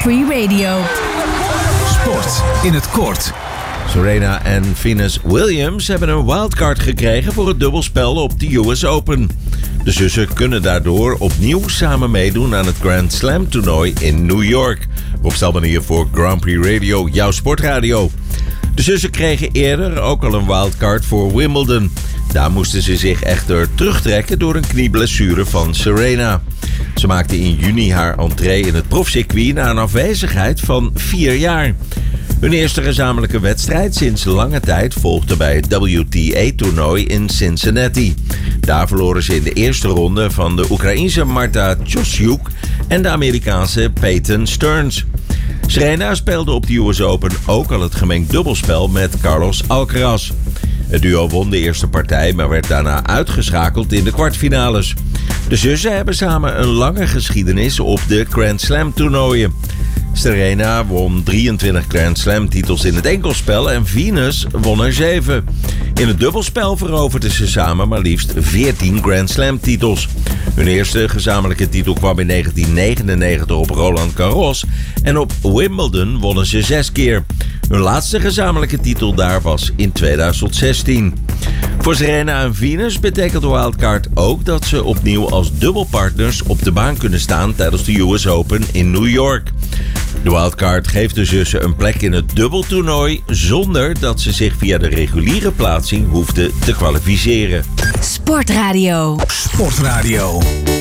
Free Radio. Sport in het kort. Serena en Venus Williams hebben een wildcard gekregen voor het dubbelspel op de US Open. De zussen kunnen daardoor opnieuw samen meedoen aan het Grand Slam toernooi in New York. Rob Stelman hier voor Grand Prix Radio, jouw sportradio. De zussen kregen eerder ook al een wildcard voor Wimbledon. Daar moesten ze zich echter terugtrekken door een knieblessure van Serena. Ze maakte in juni haar entree in het profcircuit na een afwezigheid van 4 jaar. Hun eerste gezamenlijke wedstrijd sinds lange tijd volgde bij het WTA-toernooi in Cincinnati. Daar verloren ze in de eerste ronde van de Oekraïense Marta Tjosjuk en de Amerikaanse Peyton Stearns. Serena speelde op de US Open ook al het gemengd dubbelspel met Carlos Alcaraz. Het duo won de eerste partij, maar werd daarna uitgeschakeld in de kwartfinales. De zussen hebben samen een lange geschiedenis op de Grand Slam toernooien. Serena won 23 Grand Slam titels in het enkelspel en Venus won er 7. In het dubbelspel veroverden ze samen maar liefst 14 Grand Slam titels. Hun eerste gezamenlijke titel kwam in 1999 op Roland Garros en op Wimbledon wonnen ze 6 keer. Hun laatste gezamenlijke titel daar was in 2016. Voor Serena en Venus betekent de wildcard ook dat ze opnieuw als dubbelpartners op de baan kunnen staan tijdens de US Open in New York. De wildcard geeft de zussen een plek in het dubbeltoernooi zonder dat ze zich via de reguliere plaatsing hoefden te kwalificeren. Sportradio. Sportradio.